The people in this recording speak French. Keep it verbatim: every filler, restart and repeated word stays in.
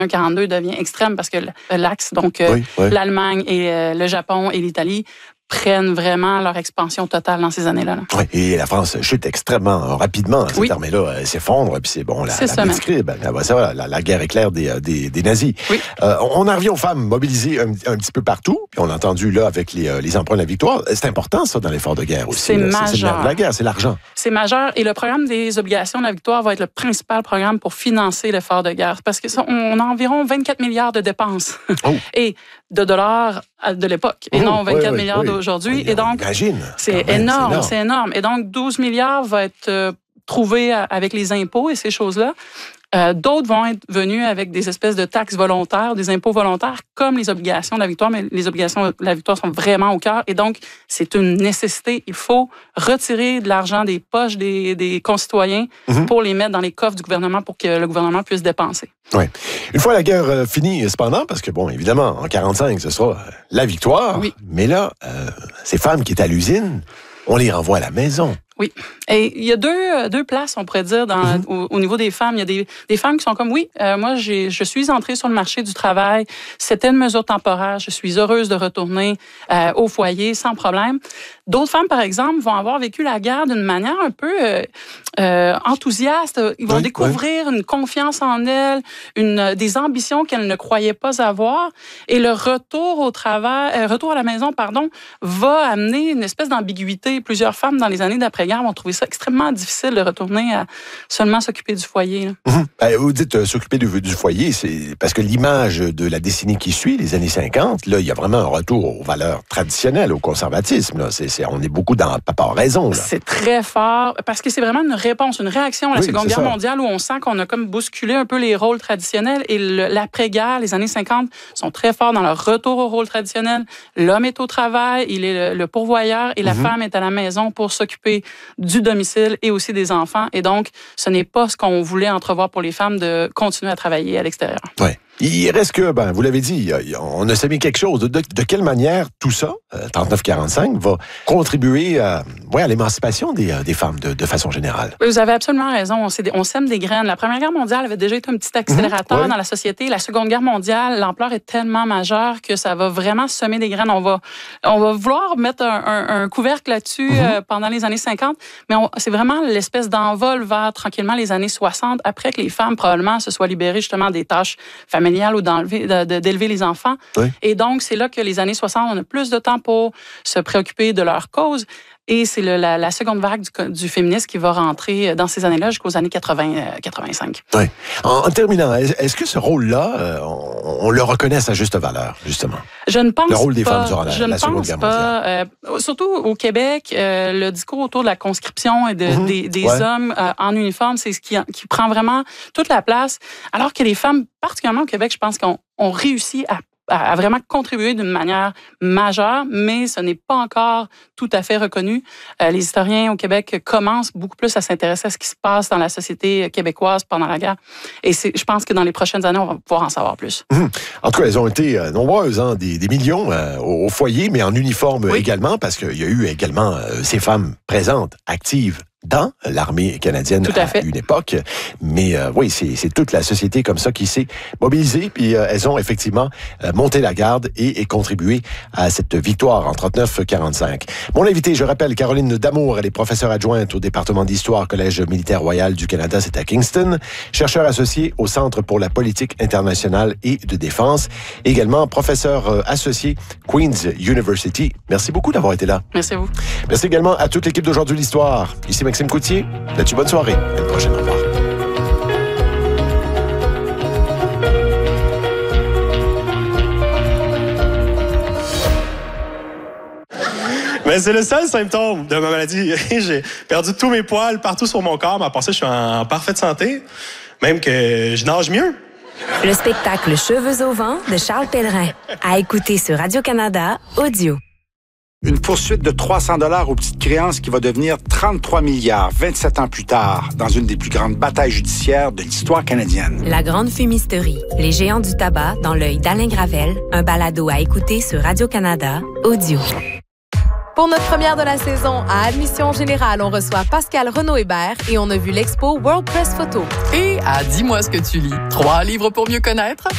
quarante-deux devient extrême parce que l'axe, donc euh, oui, oui. l'Allemagne et euh, le Japon et l'Italie, prennent vraiment leur expansion totale dans ces années-là. Là. Oui, et la France chute extrêmement rapidement. Cette oui. armée-là elle s'effondre, puis c'est bon, la, c'est la blitzkrieg, ben, ben, ça va, la, la guerre éclair des, des, des nazis. Oui. Euh, on en revient aux femmes mobilisées un, un petit peu partout, puis on a entendu là avec les, les emprunts de la victoire. C'est important, ça, dans l'effort de guerre aussi. C'est là. majeur. C'est, c'est la, la guerre, c'est l'argent. C'est majeur, et le programme des obligations de la victoire va être le principal programme pour financer l'effort de guerre, parce que ça, on a environ vingt-quatre milliards de dépenses, oh. et de dollars de l'époque, et oh, non vingt-quatre oui, milliards oui, d'aujourd'hui. Oui, et donc, imagine, c'est énorme, c'est énorme, c'est énorme. Et donc, douze milliards va être euh, trouvé avec les impôts et ces choses-là. Euh, d'autres vont être venus avec des espèces de taxes volontaires, des impôts volontaires, comme les obligations de la victoire, mais les obligations de la victoire sont vraiment au cœur. Et donc, c'est une nécessité. Il faut retirer de l'argent des poches des, des concitoyens mm-hmm. pour les mettre dans les coffres du gouvernement pour que le gouvernement puisse dépenser. Oui. Une fois la guerre euh, finie, cependant, parce que, bon, évidemment, en quarante-cinq, ce sera la victoire. Oui. Mais là, euh, ces femmes qui étaient à l'usine, on les renvoie à la maison. Oui. Et il y a deux, deux places, on pourrait dire, dans, mm-hmm. au, au niveau des femmes. Il y a des, des femmes qui sont comme, oui, euh, moi, j'ai, je suis entrée sur le marché du travail. C'était une mesure temporaire. Je suis heureuse de retourner euh, au foyer sans problème. D'autres femmes, par exemple, vont avoir vécu la guerre d'une manière un peu euh, euh, enthousiaste. Ils vont oui, découvrir oui. une confiance en elles, une, des ambitions qu'elles ne croyaient pas avoir. Et le retour au travail, euh, retour à la maison, pardon, va amener une espèce d'ambiguïté. Plusieurs femmes, dans les années d'après-guerre, vont trouver ça extrêmement difficile de retourner à seulement s'occuper du foyer. Mmh. Ben, vous dites euh, s'occuper du, du foyer, c'est parce que l'image de la décennie qui suit, les années cinquante, là, il y a vraiment un retour aux valeurs traditionnelles, au conservatisme. Là. C'est, c'est, on est beaucoup dans papa a raison. Là. C'est très fort, parce que c'est vraiment une réponse, une réaction à la oui, Seconde Guerre ça. mondiale où on sent qu'on a comme bousculé un peu les rôles traditionnels, et le, l'après-guerre, les années cinquante, sont très forts dans leur retour au rôle traditionnel. L'homme est au travail, il est le, le pourvoyeur, et la mmh. femme est à la maison pour s'occuper du domicile et aussi des enfants. Et donc, ce n'est pas ce qu'on voulait entrevoir pour les femmes de continuer à travailler à l'extérieur. Oui. Il reste que, ben, vous l'avez dit, on a semé quelque chose. De, de, de quelle manière tout ça, euh, trente-neuf quarante-cinq, va contribuer à, ouais, à l'émancipation des, des femmes de, de façon générale? Vous avez absolument raison. On, on sème des graines. La Première Guerre mondiale avait déjà été un petit accélérateur mmh, ouais. dans la société. La Seconde Guerre mondiale, l'ampleur est tellement majeure que ça va vraiment semer des graines. On va, on va vouloir mettre un, un, un couvercle là-dessus mmh. euh, pendant les années cinquante, mais on, c'est vraiment l'espèce d'envol vers tranquillement les années soixante, après que les femmes probablement se soient libérées justement des tâches familiales ou d'enlever, de, de, d'élever les enfants. Oui. Et donc, c'est là que les années soixante, on a plus de temps pour se préoccuper de leur cause. Et c'est le, la, la seconde vague du, du féminisme qui va rentrer dans ces années-là jusqu'aux années quatre-vingts quatre-vingt-cinq. Oui. En, en terminant, est-ce que ce rôle-là, euh, on, on le reconnaît à sa juste valeur, justement? Je ne pense pas. Le rôle des pas, femmes durant la, je la Seconde Guerre mondiale. Euh, surtout au Québec, euh, le discours autour de la conscription et de, mm-hmm. des, des ouais. hommes euh, en uniforme, c'est ce qui, qui prend vraiment toute la place. Alors que les femmes, particulièrement au Québec, je pense qu'on on réussit à à vraiment contribuer d'une manière majeure, mais ce n'est pas encore tout à fait reconnu. Euh, les historiens au Québec commencent beaucoup plus à s'intéresser à ce qui se passe dans la société québécoise pendant la guerre. Et c'est, je pense que dans les prochaines années, on va pouvoir en savoir plus. Mmh. En tout cas, elles ont été euh, nombreuses, hein, des, des millions euh, au, au foyer, mais en uniforme oui. également, parce qu'il y a eu également euh, ces femmes présentes, actives, dans l'armée canadienne à, à une époque. Mais euh, oui, c'est, c'est toute la société comme ça qui s'est mobilisée, puis euh, elles ont effectivement euh, monté la garde et, et contribué à cette victoire en trente-neuf quarante-cinq. Mon invité, je rappelle, Caroline Damour, elle est professeure adjointe au département d'histoire Collège militaire royal du Canada, c'est à Kingston, chercheur associé au Centre pour la politique internationale et de défense, également professeur euh, associé Queen's University. Merci beaucoup d'avoir été là. Merci à vous. Merci également à toute l'équipe d'Aujourd'hui l'Histoire. Ici Maxime Coutier, là-dessus, bonne soirée. À la prochaine, au revoir. Mais c'est le seul symptôme de ma maladie. J'ai perdu tous mes poils partout sur mon corps, mais à part ça, je suis en parfaite santé. Même que je nage mieux. Le spectacle Cheveux au vent de Charles Pellerin. À écouter sur Radio-Canada Audio. Une poursuite de trois cents dollars aux petites créances qui va devenir trente-trois milliards vingt-sept ans plus tard dans une des plus grandes batailles judiciaires de l'histoire canadienne. La grande fumisterie. Les géants du tabac dans l'œil d'Alain Gravel. Un balado à écouter sur Radio-Canada Audio. Pour notre première de la saison, à Admission Générale, on reçoit Pascal Renaud-Hébert et on a vu l'expo World Press Photo. Et à Dis-moi ce que tu lis. Trois livres pour mieux connaître.